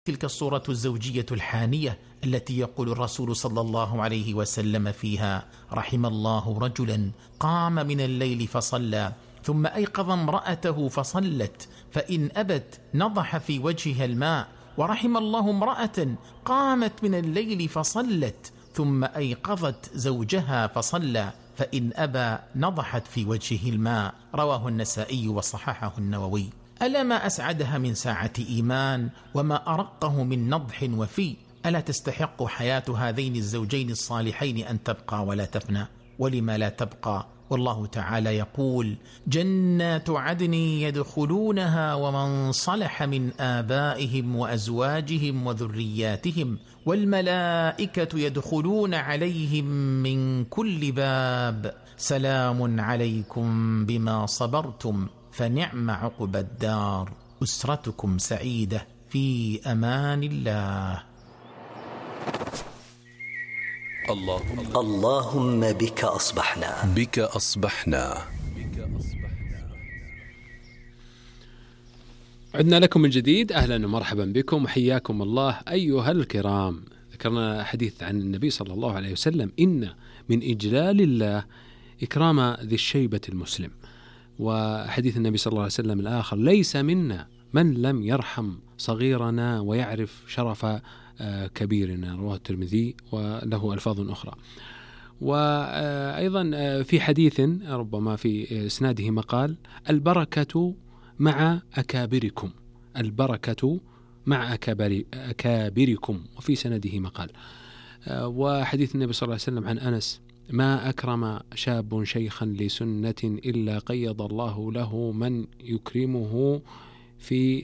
تلك الصورة الزوجية الحانية التي يقول الرسول صلى الله عليه وسلم فيها: رحم الله رجلا قام من الليل فصلى ثم أيقظ امرأته فصلت فإن أبت نضح في وجهها الماء، ورحم الله امرأة قامت من الليل فصلت ثم أيقظت زوجها فصلى فإن أبى نضحت في وجهه الماء. رواه النسائي وصححه النووي. ألا ما أسعدها من ساعة إيمان وما أرقه من نضح وفي. ألا تستحق حياة هذين الزوجين الصالحين أن تبقى ولا تفنى؟ ولما لا تبقى؟ والله تعالى يقول: جنات عدن يدخلونها ومن صلح من آبائهم وأزواجهم وذرياتهم والملائكة يدخلون عليهم من كل باب سلام عليكم بما صبرتم فنعم عقبى الدار. أسرتكم سعيدة في أمان الله. اللهم بك أصبحنا. عدنا لكم من جديد، أهلا ومرحبا بكم وحياكم الله أيها الكرام. ذكرنا حديث عن النبي صلى الله عليه وسلم: إن من إجلال الله إكرام ذي الشيبة المسلم. وحديث النبي صلى الله عليه وسلم الآخر: ليس منا من لم يرحم صغيرنا ويعرف شرف كبيرنا. رواه الترمذي وله ألفاظ أخرى. وأيضا في حديث ربما في إسناده مقال: البركة مع أكابركم، البركة مع أكابركم، وفي سنده مقال. وحديث النبي صلى الله عليه وسلم عن أنس: ما أكرم شاب شيخا لسنة إلا قيض الله له من يكرمه في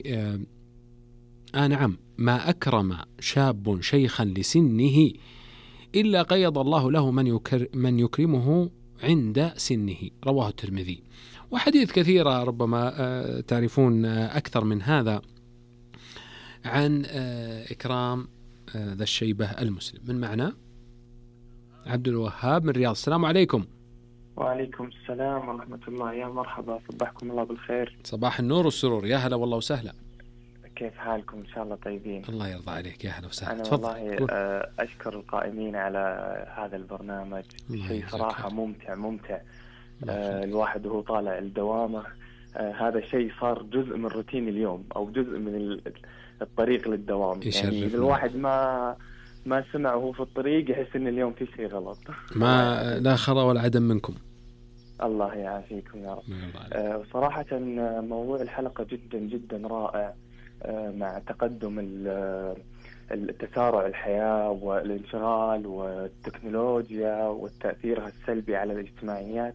ما أكرم شاب شيخا لسنه إلا قيض الله له من يكرمه عند سنه. رواه الترمذي. وحديث كثيرة ربما تعرفون أكثر من هذا عن إكرام ذا الشيبة المسلم. من معنا عبد الوهاب من الرياض. السلام عليكم. وعليكم السلام ورحمة الله. يا مرحبا، صبحكم الله بالخير. صباح النور والسرور. يا هلا والله وسهلا. كيف حالكم؟ إن شاء الله طيبين. الله يرضى عليك. يا هلا وسهلا. أنا والله أشكر القائمين على هذا البرنامج. شيء صراحة ممتع. الواحد وهو طالع الدوامة هذا الشيء صار جزء من روتين اليوم أو جزء من الطريق للدوام. يعني الواحد ما سمع وهو في الطريق يحس إن اليوم في شيء غلط. لا خطأ ولا عدم منكم. الله يعافيكم يا رب. صراحة موضوع الحلقة جدا جدا رائع، مع تقدم التسارع الحياة والانشغال والتكنولوجيا وتأثيرها السلبي على الاجتماعيات.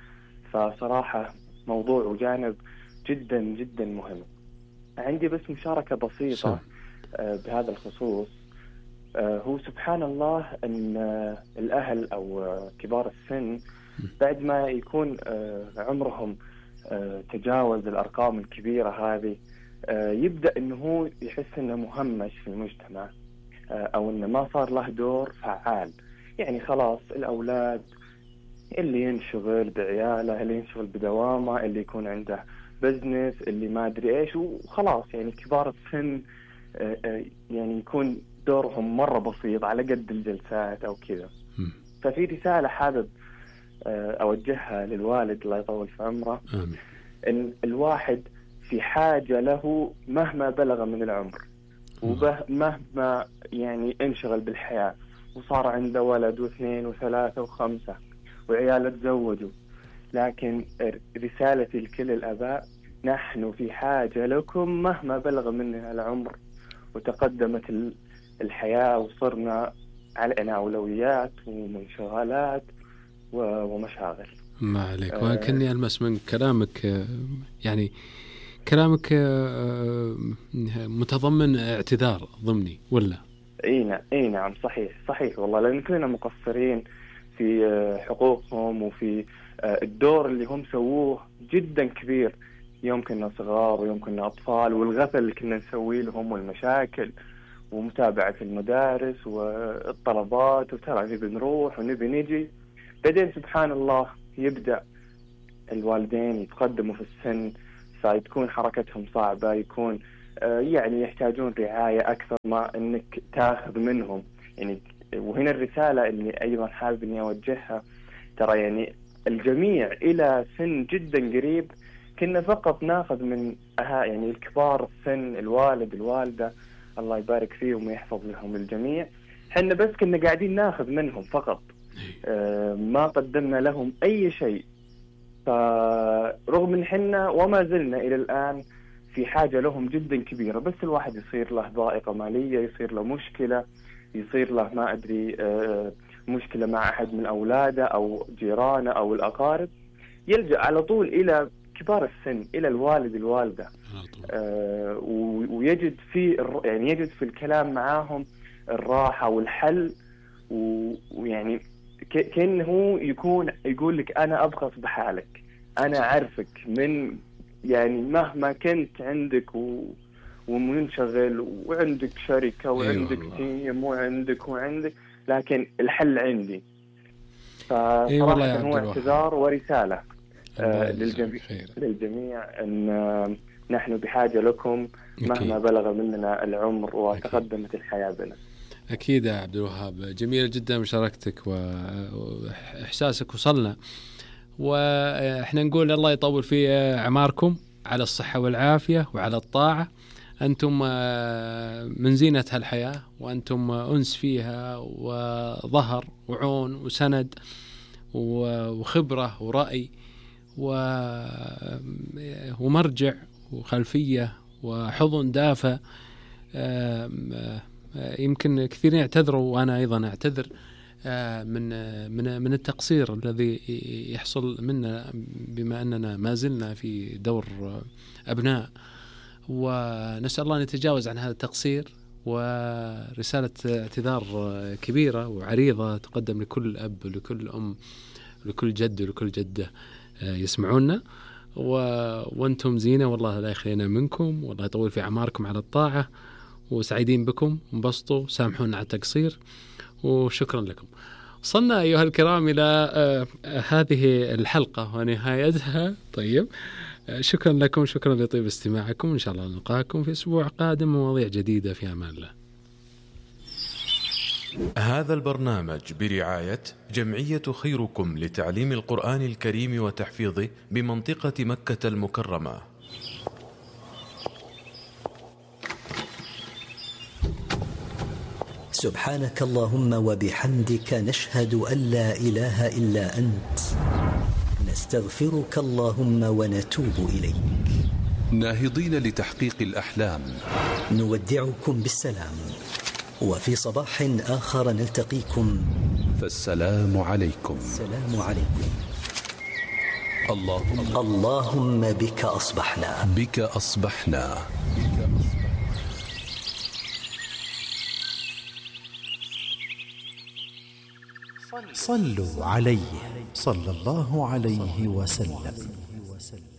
فصراحة موضوع وجانب جدا جدا مهم. عندي بس مشاركة بسيطة بهذا الخصوص. هو سبحان الله أن الأهل أو كبار السن بعد ما يكون عمرهم تجاوز الأرقام الكبيرة هذه، يبدأ أنه هو يحس أنه مهمش في المجتمع، أو أنه ما صار له دور فعال. يعني خلاص الأولاد اللي ينشغل بعياله، اللي ينشغل بدوامه، اللي يكون عنده بزنس، اللي ما أدري إيش، وخلاص يعني كبار السن يعني يكون دورهم مرة بسيط على قد الجلسات أو كذا. ففي رسالة حابب أوجهها للوالد الله يطول في عمره. إن الواحد في حاجة له مهما بلغ من العمر، ومهما يعني انشغل بالحياة وصار عنده ولد واثنين وثلاثة وخمسة وعياله تزوجوا، لكن رسالتي لكل الآباء: نحن في حاجة لكم مهما بلغ مننا العمر وتقدمت الحياة وصرنا علينا أولويات ومنشغلات ومشاغل. ما عليك. وكأني ألمس من كلامك يعني كلامك متضمن اعتذار ضمني ولا؟ اي نعم صحيح والله، لأن كلنا مقصرين في حقوقهم وفي الدور اللي هم سووه جدا كبير يوم كنا صغار ويوم كنا أطفال، والغثل اللي كنا نسوي لهم والمشاكل ومتابعة المدارس والطلبات وترى نبي نروح ونبي نجي. بعدين سبحان الله يبدأ الوالدين يتقدموا في السن، فتكون حركتهم صعبة، يكون يعني يحتاجون رعاية أكثر ما أنك تاخذ منهم يعني. وهنا الرسالة اللي أيضا حابب أني أوجهها، ترى يعني الجميع إلى سن جدا قريب كنا فقط ناخذ من يعني الكبار السن، الوالد الوالدة الله يبارك فيهم ويحفظ لهم الجميع، حنا بس كنا قاعدين ناخذ منهم فقط، ما قدمنا لهم أي شيء. فرغم ان حنا وما زلنا الى الان في حاجة لهم جدا كبيرة، بس الواحد يصير له ضائقة مالية، يصير له مشكلة، يصير له ما ادري مشكلة مع احد من اولاده او جيرانه او الاقارب، يلجأ على طول الى كبار السن، الى الوالد الوالدة، ويجد في يعني يجد في الكلام معاهم الراحة والحل، ويعني كأنه يكون يقول لك أنا أبخص بحالك، أنا أعرفك من يعني مهما كنت عندك ومنشغل وعندك شركة وعندك تيم وعندك، لكن الحل عندي. فصراحة هو اعتذار ورسالة للجميع أن نحن بحاجة لكم مهما بلغ مننا العمر وتقدمت الحياة بنا. أكيد يا عبد الوهاب، جميل جدا مشاركتك وإحساسك وصلنا، وإحنا نقول الله يطول في أعماركم على الصحة والعافية وعلى الطاعة. أنتم من زينة هالحياة، وأنتم أنس فيها وظهر وعون وسند وخبرة ورأي ومرجع وخلفية وحضن دافع. يمكن كثيرين يعتذروا وأنا أيضا أعتذر من التقصير الذي يحصل منا، بما أننا ما زلنا في دور أبناء، ونسأل الله أن يتجاوز عن هذا التقصير. ورسالة اعتذار كبيرة وعريضة تقدم لكل أب ولكل أم ولكل جد ولكل جدة يسمعونا، وأنتم زينة، والله لا يخلينا منكم، والله يطول في أعماركم على الطاعة، وسعيدين بكم، انبسطوا، سامحونا على التقصير، وشكرا لكم. وصلنا أيها الكرام إلى هذه الحلقة ونهايتها. طيب، شكرا لكم، شكرا لطيب استماعكم، إن شاء الله نلقاكم في أسبوع قادم مواضيع جديدة، في أمان الله. هذا البرنامج برعاية جمعية خيركم لتعليم القرآن الكريم وتحفيظه بمنطقة مكة المكرمة. سبحانك اللهم وبحمدك، نشهد أن لا إله إلا أنت، نستغفرك اللهم ونتوب إليك. ناهضين لتحقيق الأحلام، نودعكم بالسلام، وفي صباح آخر نلتقيكم، فالسلام عليكم. السلام عليكم. اللهم بك أصبحنا، بك أصبحنا. صلوا عليه صلى الله عليه وسلم.